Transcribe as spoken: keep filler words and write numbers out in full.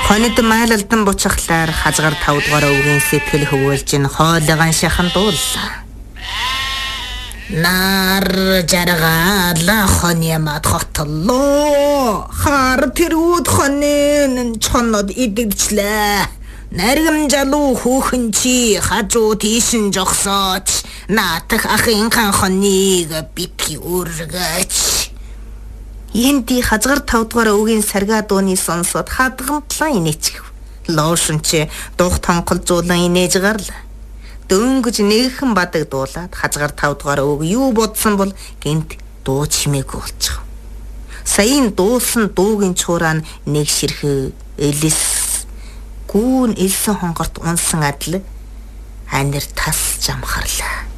Хонид майлалдан буцахлаар хазгаар тав дугаар өвгийн сэтгэл хөвөлж ин хоолойган шахан дууллаа. Нар жаргала хоньямат хотлоо. Хар тэрүүд хонин чонод идэгчлээ. Наргам жалуу хүүхэн чи хажуу тийшин жогсооч. Наатах ахынхан хоныг битгий үргэж. Энди хазгаар тав дугаар өвгийн сарга дууны сонсоод хадгамтлаа инээчихв. Лоошин чи дух тонголзуулан инээж гарлаа. Дөнгөж нэгхэн бадаг дуулаад хазгаар тав дугаар өг юу бодсон бол гинт дуу чимээгүй болчих. Саяын дуусан дуугийн чуураа нэг ширхэг элис гүүн элсэн хонгорт унсан адил анир тас замхарлаа.